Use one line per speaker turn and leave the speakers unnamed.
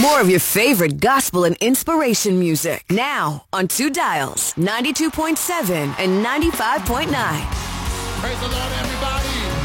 More of your favorite gospel and inspiration music. Now on 2 dials, 92.7 and 95.9.
Praise the Lord, everybody.